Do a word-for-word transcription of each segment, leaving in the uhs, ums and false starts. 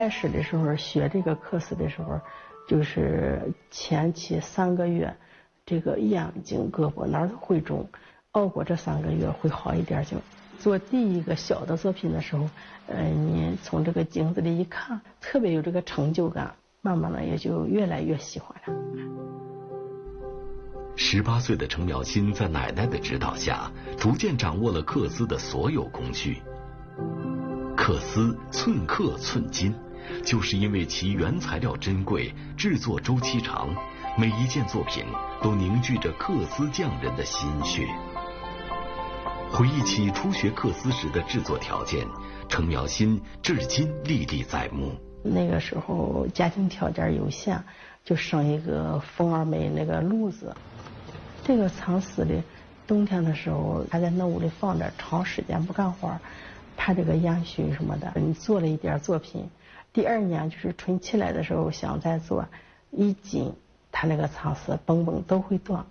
开始的时候学这个克斯的时候，就是前期三个月，这个眼睛、胳膊哪儿都会肿，熬过这三个月会好一点就。做第一个小的作品的时候，呃，你从这个镜子里一看，特别有这个成就感，慢慢的也就越来越喜欢了。 十八岁的程苗心在奶奶的指导下，逐渐掌握了缂丝的所有工序。缂丝寸克寸金，就是因为其原材料珍贵，制作周期长，每一件作品都凝聚着缂丝匠人的心血。回忆起初学缂丝时的制作条件，程苗心至今历历在目。 那个时候家庭条件有限，就剩一个风儿梅那个炉子。这个藏丝的，冬天的时候还在那屋里放着，长时间不干活，怕这个烟熏什么的。你做了一点作品，第二年就是春起来的时候想再做，一紧，它那个藏丝嘣嘣都会断。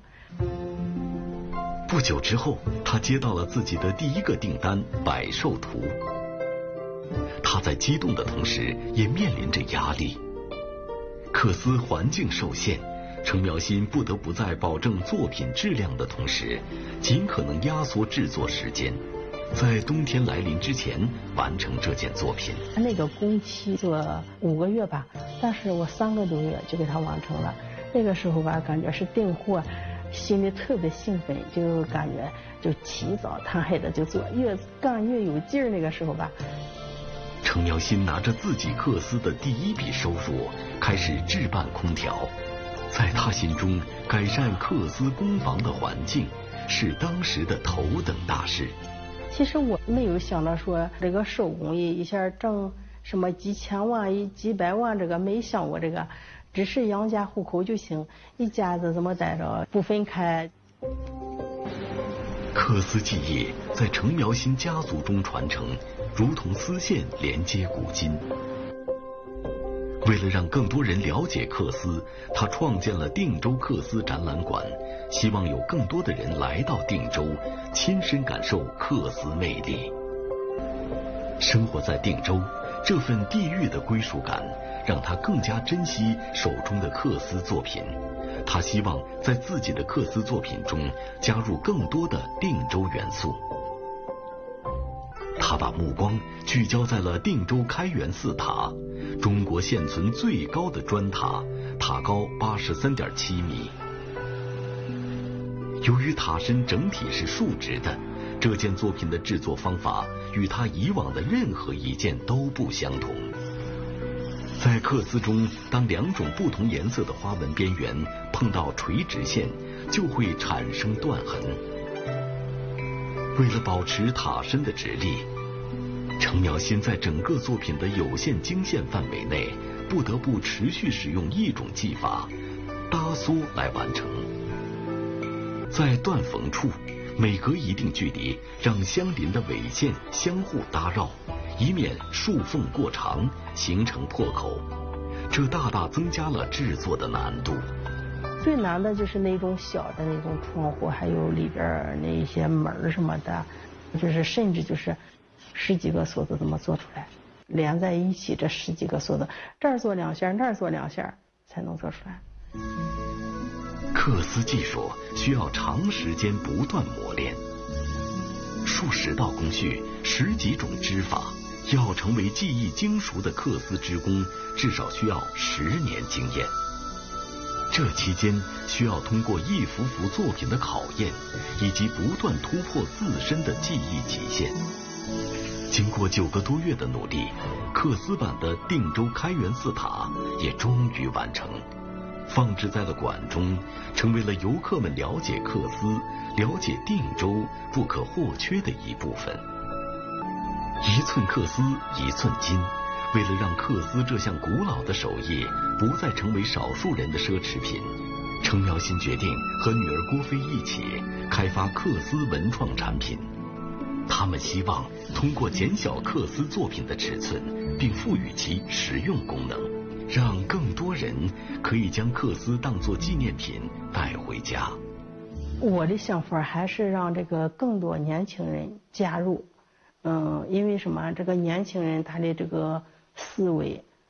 不久之后，他接到了自己的第一个订单《百寿图》。他在激动的同时，也面临着压力。缂丝环境受限，程苗心不得不在保证作品质量的同时，尽可能压缩制作时间，在冬天来临之前完成这件作品。 那个工期做五个月吧，但是我三个多月就给它完成了。那个时候吧，感觉是订货。心里特别兴奋，就感觉就起早贪黑的就做，越干越有劲儿。那个时候吧， 程苗心拿着自己缂丝的第一笔收入，开始置办空调。在他心中，改善缂丝工房的环境是当时的头等大事。 其实我没有想到说这个手工艺一下挣什么几千万、一几百万，这个没想过这个。只是养家糊口就行，一家子怎么待着不分开。 缂丝技艺在程苗心家族中传承，如同丝线连接古今。为了让更多人了解缂丝，他创建了定州缂丝展览馆，希望有更多的人来到定州，亲身感受缂丝魅力。生活在定州，这份地域的归属感让他更加珍惜手中的缂丝作品。他希望在自己的缂丝作品中加入更多的定州元素。他把目光聚焦在了定州开元寺塔，中国现存最高的砖塔，塔高八十三点七米。由于塔身整体是竖直的，这件作品的制作方法与他以往的任何一件都不相同。在缂丝中，当两种不同颜色的花纹边缘碰到垂直线，就会产生断痕。为了保持塔身的直立，程苗心在整个作品的有限经线范围内，不得不持续使用一种技法——搭缩来完成。在断缝处，每隔一定距离，让相邻的纬线相互搭绕，以免竖缝过长形成破口，这大大增加了制作的难度。 最难的就是那种小的那种窗户，还有里边那些门什么的，就是甚至就是十几个锁子怎么做出来，连在一起这十几个锁子，这儿做两下，那儿做两下才能做出来。 缂丝技术需要长时间不断磨练，数十道工序，十几种织法，要成为技艺精熟的缂丝织工，至少需要十年经验。这期间需要通过一幅幅作品的考验，以及不断突破自身的技艺极限。经过九个多月的努力，缂丝版的定州开元寺塔也终于完成，放置在了馆中，成为了游客们了解缂丝、了解定州不可或缺的一部分。一寸缂丝一寸金，为了让缂丝这项古老的手艺不再成为少数人的奢侈品，程苗心决定和女儿郭飞一起开发缂丝文创产品。他们希望通过减小缂丝作品的尺寸，并赋予其实用功能，让更多人可以将缂丝当作纪念品带回家。 我的想法还是让这个更多年轻人加入，嗯，因为什么？这个年轻人他的这个思维